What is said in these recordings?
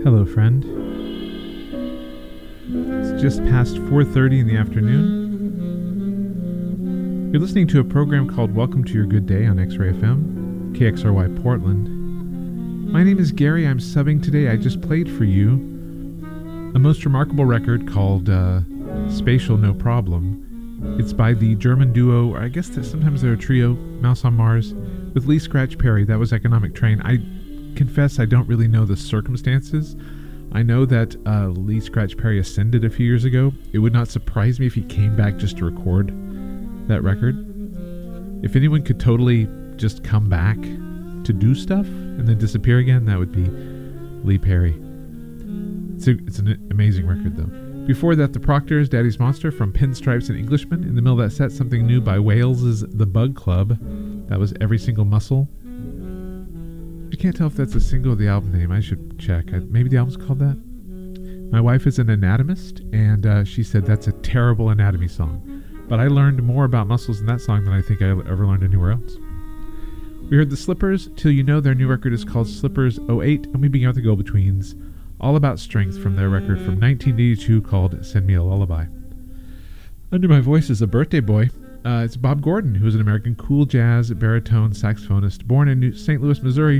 Hello, friend. It's just past 4:30 in the afternoon. You're listening to a program called Welcome to Your Good Day on X-Ray FM, KXRY Portland. My name is Gary. I'm subbing today. I just played for you a most remarkable record called Spatial No Problem. It's by the German duo, or I guess that sometimes they're a trio, Mouse on Mars, with Lee Scratch Perry. That was Economic Train. I confess I don't really know the circumstances. I know that Lee Scratch Perry ascended a few years ago. It would not surprise me if he came back just to record that record. If anyone could totally just come back to do stuff and then disappear again, that would be Lee Perry. It's an amazing record, though. Before that, The Proctors, Daddy's Monster from Pinstripes and Englishmen. In the middle of that set, something new by Wales' The Bug Club. That was Every Single Muscle. I can't tell if that's a single of the album name. I should check. Maybe the album's called that? My wife is an anatomist, and she said that's a terrible anatomy song. But I learned more about muscles in that song than I think I ever learned anywhere else. We heard The Slippers, Till You Know. Their new record is called Slippers 08, and we began with the Go-Betweens, All About Strength, from their record from 1982 called Send Me a Lullaby. Under my voice is a birthday boy. It's Bob Gordon, who is an American cool jazz baritone saxophonist, born in St. Louis, Missouri.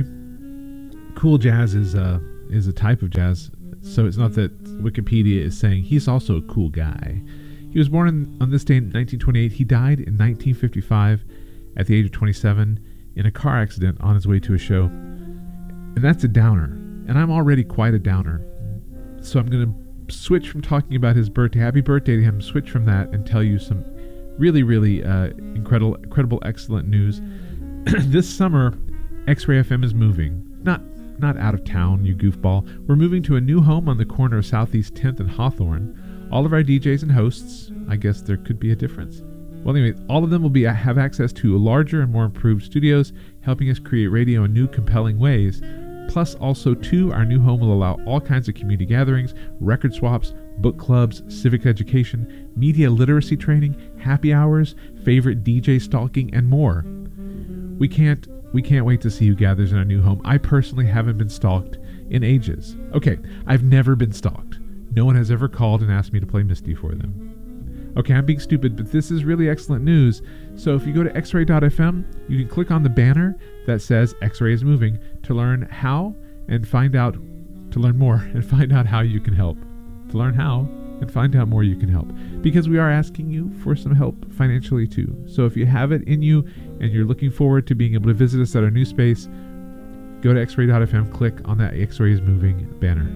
Cool jazz is a type of jazz, so it's not that Wikipedia is saying he's also a cool guy. He was born on this day in 1928. He died in 1955 at the age of 27 in a car accident on his way to a show. And that's a downer. And I'm already quite a downer. So I'm going to switch from talking about his birthday, happy birthday to him, switch from that and tell you some really, really incredible, excellent news. This summer, X-Ray FM is moving. Not out of town, you goofball. We're moving to a new home on the corner of Southeast 10th and Hawthorne. All of our DJs and hosts, I guess there could be a difference. Well, anyway, all of them will have access to larger and more improved studios, helping us create radio in new, compelling ways. Plus, also, too, our new home will allow all kinds of community gatherings, record swaps, book clubs, civic education, media literacy training, happy hours, favorite DJ stalking, and more. We can't wait to see who gathers in our new home. I personally haven't been stalked in ages. Okay, I've never been stalked. No one has ever called and asked me to play Misty for them. Okay, I'm being stupid, but this is really excellent news. So if you go to xray.fm, you can click on the banner that says X-Ray is moving to learn how and find out, to learn more and find out how you can help. To learn how and find out more you can help. Because we are asking you for some help financially too. So if you have it in you and you're looking forward to being able to visit us at our new space, go to xray.fm, click on that X-Ray is moving banner.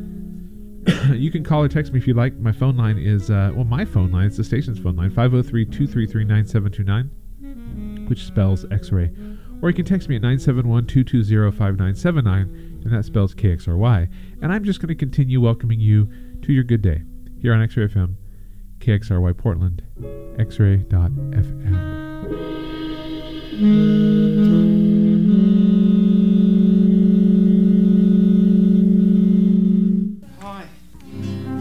You can call or text me if you'd like. My phone line is, my phone line, it's the station's phone line, 503-233-9729, which spells X-Ray. Or you can text me at 971-220-5979, and that spells KXRY. And I'm just going to continue welcoming you to your good day here on X-Ray FM, KXRY Portland, xray.fm.